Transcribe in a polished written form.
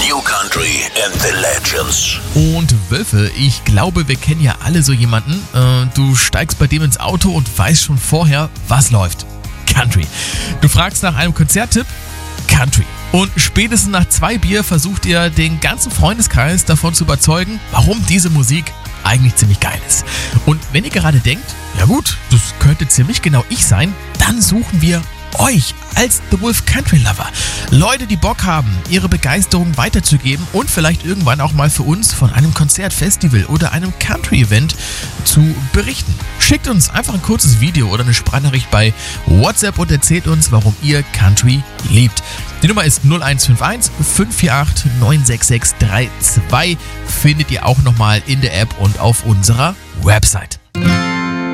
New Country and the Legends. Und Wölfe, ich glaube, wir kennen ja alle so jemanden. Du steigst bei dem ins Auto und weißt schon vorher, was läuft. Country. Du fragst nach einem Konzerttipp? Country. Und spätestens nach 2 Bier versucht ihr den ganzen Freundeskreis davon zu überzeugen, warum diese Musik eigentlich ziemlich geil ist. Und wenn ihr gerade denkt, ja gut, das könnte ziemlich genau ich sein, dann suchen wir euch als The Wolf Country Lover. Leute, die Bock haben, ihre Begeisterung weiterzugeben und vielleicht irgendwann auch mal für uns von einem Konzert, Festival oder einem Country-Event zu berichten. Schickt uns einfach ein kurzes Video oder eine Sprachnachricht bei WhatsApp und erzählt uns, warum ihr Country liebt. Die Nummer ist 0151 548 96632. Findet ihr auch nochmal in der App und auf unserer Website.